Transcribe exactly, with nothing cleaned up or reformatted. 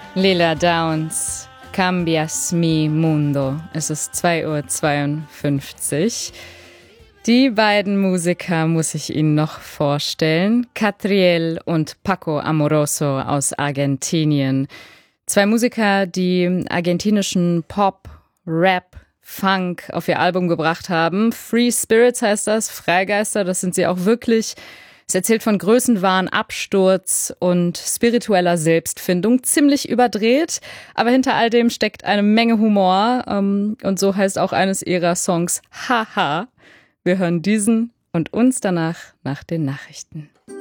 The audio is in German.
Lila Downs, Cambias mi mundo. Es ist zwei Uhr zweiundfünfzig. Die beiden Musiker muss ich Ihnen noch vorstellen. Catriel und Paco Amoroso aus Argentinien. Zwei Musiker, die argentinischen Pop, Rap, Funk auf ihr Album gebracht haben. Free Spirits heißt das, Freigeister, das sind sie auch wirklich. Es erzählt von Größenwahn, Absturz und spiritueller Selbstfindung. Ziemlich überdreht, aber hinter all dem steckt eine Menge Humor. Und so heißt auch eines ihrer Songs Haha. Wir hören diesen und uns danach nach den Nachrichten.